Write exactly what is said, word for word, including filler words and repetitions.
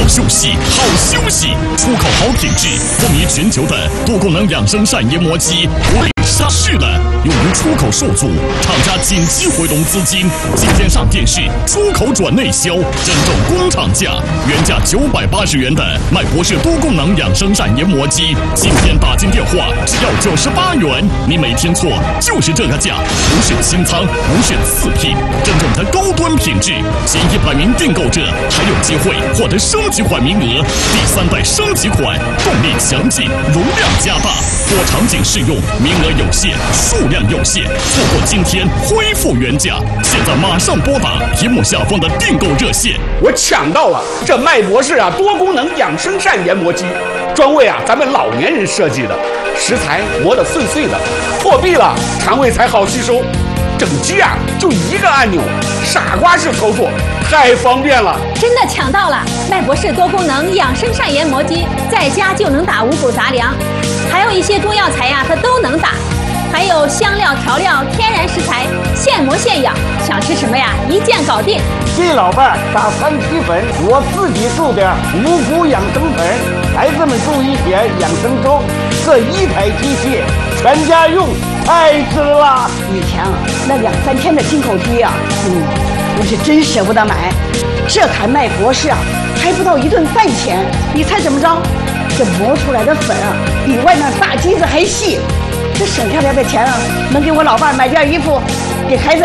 休息，好休息，出口好品质，风靡全球的多功能养生膳研磨机，为啥去了？由于出口受阻，厂家紧急回笼资金，今天上电视，出口转内销，真正工厂价，原价九百八十元的麦博士多功能养生膳研磨机，今天打进电话只要九十八元，你没听错，就是这个价，不选清仓，不选次品，真正的高端品质，前一百名订购者还有机会获得升级款名额，第三代升级款，动力强劲，容量加大，多场景适用，名额有限，数量有限，错过今天恢复原价，现在马上拨打屏幕下方的订购热线。 我抢到了这麦博士啊多功能养生膳研磨机，专为啊咱们老年人设计的，食材磨得碎碎的，破壁了肠胃才好吸收。整机啊就一个按钮，傻瓜式操作，太方便了。 真的抢到了麦博士多功能养生膳研磨机，在家就能打五谷杂粮，还有一些中药材呀它都能打，还有香料调料天然食材，现磨现养，想吃什么呀一键搞定。 给老伴儿打三七粉，我自己注点五谷养生粉，孩子们注一些养生粥，这一台机器全家用太值了。 以前啊那两三天的进口机啊，嗯，我是真舍不得买。这台麦博士啊还不到一顿饭钱，你猜怎么着？这磨出来的粉啊比外面大机子还细，这省下来的钱啊能给我老伴儿买件衣服，给孩子